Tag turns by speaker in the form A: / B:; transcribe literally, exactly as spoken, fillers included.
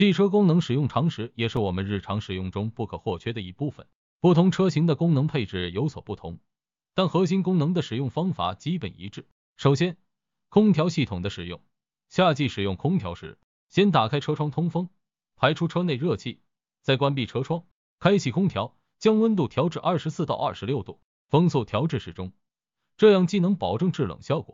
A: 汽车功能使用常识也是我们日常使用中不可或缺的一部分。不同车型的功能配置有所不同，但核心功能的使用方法基本一致。首先，空调系统的使用。夏季使用空调时，先打开车窗通风，排出车内热气，再关闭车窗，开启空调，将温度调至二十四到二十六度，风速调至适中，这样既能保证制冷效果，